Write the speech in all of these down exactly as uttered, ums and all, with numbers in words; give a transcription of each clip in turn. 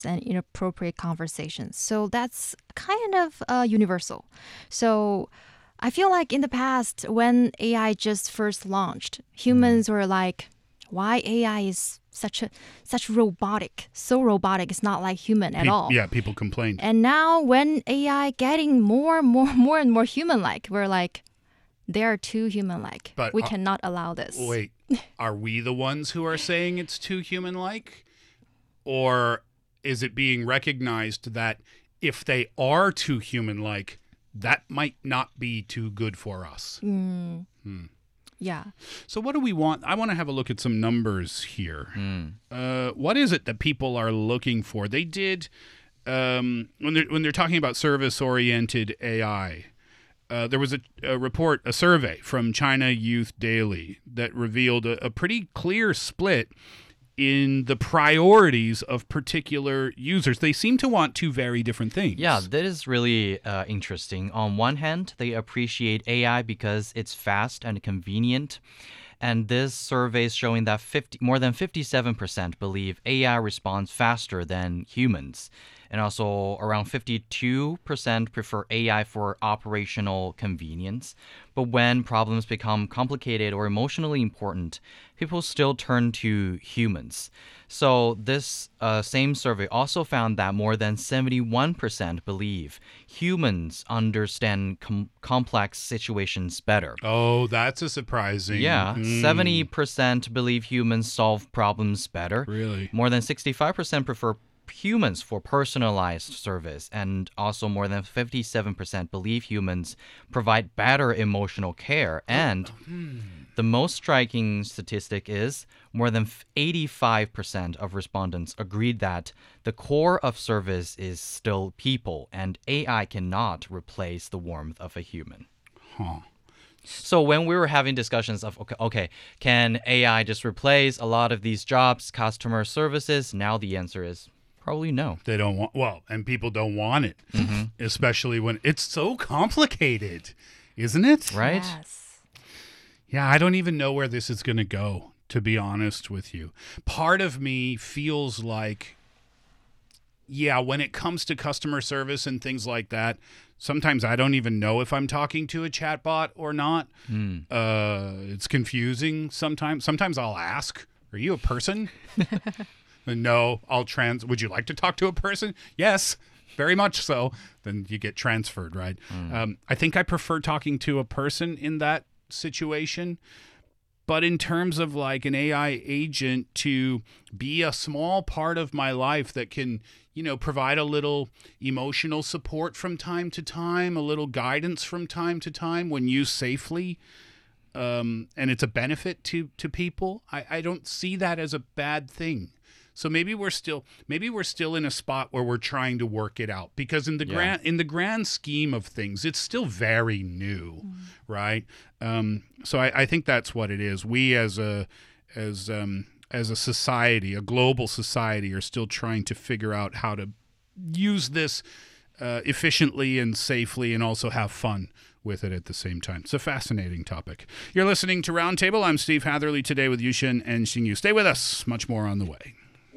and inappropriate conversations. So that's kind of uh, universal. So I feel like in the past, when A I just first launched, humans were like, why A I is such a such robotic, so robotic, it's not like human at Pe- all. Yeah, people complained. And now when A I getting more, more, more and more human-like, we're like, they are too human-like. But, we uh, cannot allow this. Wait, are we the ones who are saying it's too human-like? Or is it being recognized that if they are too human-like, that might not be too good for us? Mm. Hmm. Yeah. So what do we want? I want to have a look at some numbers here. Mm. Uh, what is it that people are looking for? They did, um, when they're, when they're talking about service-oriented A I, uh, there was a, a report, a survey from China Youth Daily that revealed a, a pretty clear split in the priorities of particular users. They seem to want two very different things. Yeah, that is really uh, interesting. On one hand, they appreciate A I because it's fast and convenient. And this survey is showing that fifty, more than fifty-seven percent believe A I responds faster than humans. And also around fifty-two percent prefer A I for operational convenience. But when problems become complicated or emotionally important, people still turn to humans. So this uh, same survey also found that more than seventy-one percent believe humans understand com- complex situations better. Oh, that's a surprising. Yeah, Mm. seventy percent believe humans solve problems better. Really? More than sixty-five percent prefer humans for personalized service, and also more than fifty-seven percent believe humans provide better emotional care. And the most striking statistic is more than eighty-five percent of respondents agreed that the core of service is still people, and A I cannot replace the warmth of a human. Huh. So when we were having discussions of, okay, okay, can A I just replace a lot of these jobs, customer services? Now the answer is probably no. They don't want, well, and people don't want it, especially when it's so complicated, isn't it? Right? Yes. Yeah, I don't even know where this is going to go, to be honest with you. Part of me feels like, yeah, when it comes to customer service and things like that, sometimes I don't even know if I'm talking to a chatbot or not. Mm. Uh, it's confusing sometimes. Sometimes I'll ask, are you a person? No, I'll trans. Would you like to talk to a person? Yes, very much so. Then you get transferred, right? Mm. Um, I think I prefer talking to a person in that situation. But in terms of like an A I agent to be a small part of my life that can, you know, provide a little emotional support from time to time, a little guidance from time to time when used safely, um, and it's a benefit to to people, I, I don't see that as a bad thing. So maybe we're still maybe we're still in a spot where we're trying to work it out, because in the Yeah. grand in the grand scheme of things, it's still very new, right? Um, so I, I think that's what it is. We as a as um, as a society, a global society, are still trying to figure out how to use this uh, efficiently and safely, and also have fun with it at the same time. It's a fascinating topic. You're listening to Roundtable. I'm Steve Hatherley, today with Yushin and Xingyu. Stay with us. Much more on the way.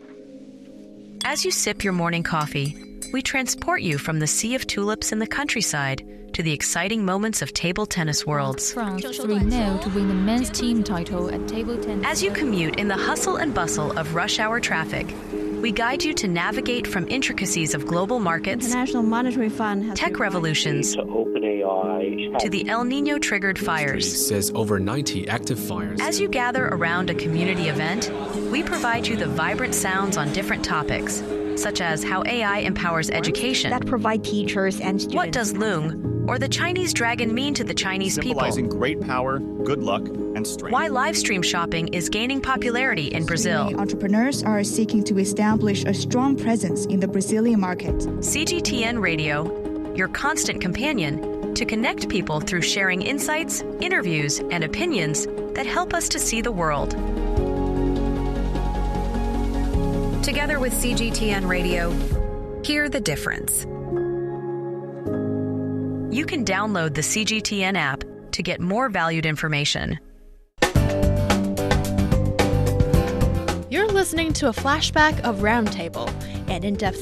As you sip your morning coffee, we transport you from the sea of tulips in the countryside to the exciting moments of table tennis worlds. France three nil to win the men's team title at table tennis. As you commute in the hustle and bustle of rush hour traffic, we guide you to navigate from intricacies of global markets, International Monetary Fund has tech revolutions, to OpenAI, to the El Nino triggered fires. Says over ninety active fires. As you gather around a community event, we provide you the vibrant sounds on different topics, such as how A I empowers education, that provide teachers and students. what does Loong or the Chinese dragon mean to the Chinese people, symbolizing great power, good luck, and strength. why live stream shopping is gaining popularity in Brazil. Entrepreneurs are seeking to establish a strong presence in the Brazilian market. C G T N Radio, your constant companion to connect people through sharing insights, interviews, and opinions that help us to see the world. Together with C G T N Radio, hear the difference. You can download the C G T N app to get more valued information. You're listening to a flashback of Roundtable, an in-depth